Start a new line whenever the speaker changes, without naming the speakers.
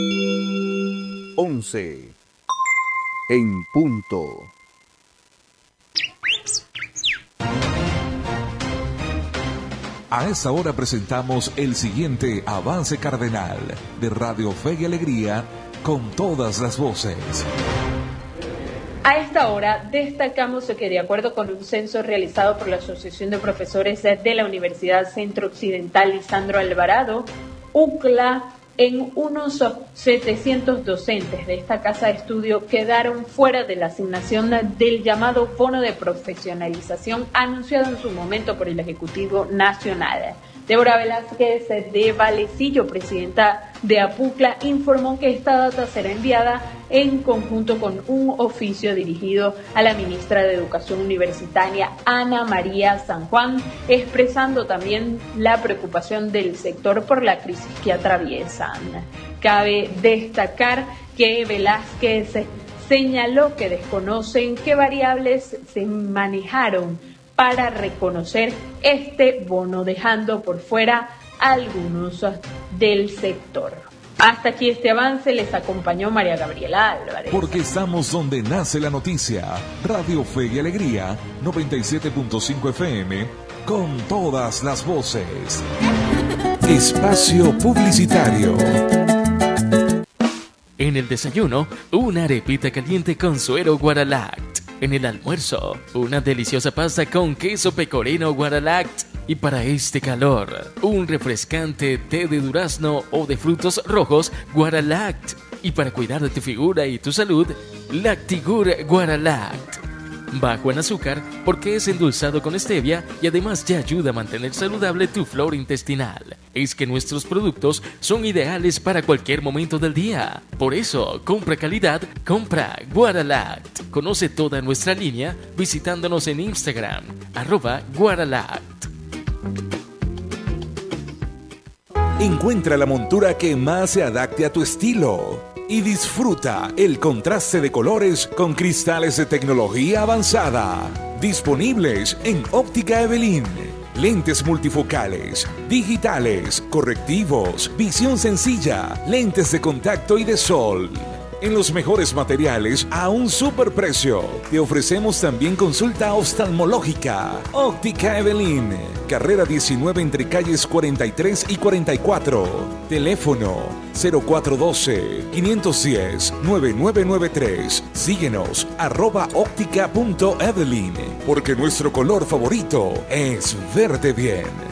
11 en punto.
A esta hora presentamos el siguiente avance cardenal de Radio Fe y Alegría con todas las voces.
A esta hora destacamos que de acuerdo con un censo realizado por la Asociación de Profesores de la Universidad Centro Occidental Lisandro Alvarado, UCLA, en unos 700 docentes de esta casa de estudio quedaron fuera de la asignación del llamado bono de profesionalización anunciado en su momento por el Ejecutivo Nacional. Débora Velázquez de Valecillo, presidenta de APUCLA, informó que esta data será enviada en conjunto con un oficio dirigido a la ministra de Educación Universitaria, Ana María San Juan, expresando también la preocupación del sector por la crisis que atraviesan. Cabe destacar que Velázquez señaló que desconocen qué variables se manejaron para reconocer este bono, dejando por fuera algunos del sector. Hasta aquí este avance, les acompañó María Gabriela Álvarez.
Porque estamos donde nace la noticia. Radio Fe y Alegría, 97.5 FM, con todas las voces. Espacio publicitario.
En el desayuno, una arepita caliente con suero Guaralact. En el almuerzo, una deliciosa pasta con queso pecorino Guaralact. Y para este calor, un refrescante té de durazno o de frutos rojos Guaralact. Y para cuidar de tu figura y tu salud, Lactigur Guaralact. Bajo en azúcar porque es endulzado con stevia y además te ayuda a mantener saludable tu flora intestinal. Es que nuestros productos son ideales para cualquier momento del día. Por eso, compra calidad, compra Guaralact. Conoce toda nuestra línea visitándonos en Instagram, @Guaralact.
Encuentra la montura que más se adapte a tu estilo y disfruta el contraste de colores con cristales de tecnología avanzada. Disponibles en Óptica Evelyn. Lentes multifocales, digitales, correctivos, visión sencilla, lentes de contacto y de sol. En los mejores materiales a un superprecio. Te ofrecemos también consulta oftalmológica. Óptica Evelyn, carrera 19 entre calles 43 y 44. Teléfono 0412-510-9993. Síguenos @óptica.evelyn, porque nuestro color favorito es verde bien.